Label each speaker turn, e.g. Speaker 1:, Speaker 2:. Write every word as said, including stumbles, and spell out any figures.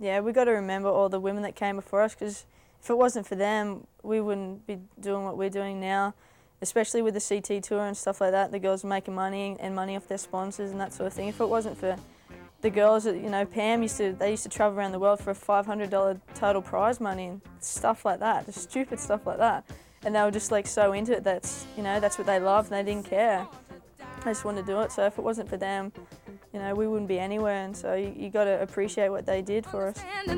Speaker 1: yeah, we got to remember all the women that came before us, because if it wasn't for them, we wouldn't be doing what we're doing now, especially with the C T Tour and stuff like that. The girls are making money and money off their sponsors and that sort of thing. If it wasn't for the girls, you know, Pam used to, they used to travel around the world for a five hundred dollars total prize money and stuff like that, just stupid stuff like that. And they were just like so into it, that's, you know, that's what they loved and they didn't care. They just wanted to do it, so if it wasn't for them, you know, we wouldn't be anywhere, and so you, you got to appreciate what they did for us.